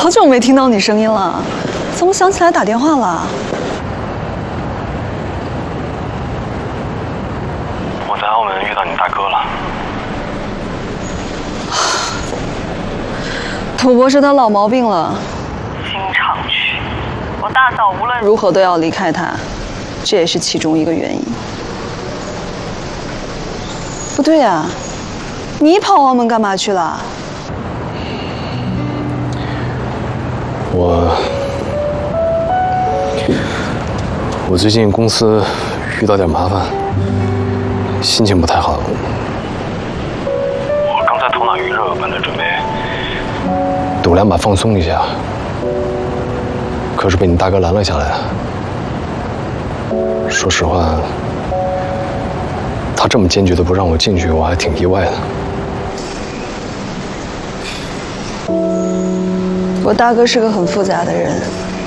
好久没听到你声音了，怎么想起来打电话了？ 我在澳门遇到你大哥了。 土博士他老毛病了， 经常去。我大嫂无论如何都要离开他，这也是其中一个原因。不对呀，你跑澳门干嘛去了？ 我最近公司遇到点麻烦，心情不太好。我刚才头脑一热，本来准备赌2把放松一下，可是被你大哥拦了下来。说实话，他这么坚决的不让我进去，我还挺意外的。 我大哥是个很复杂的人。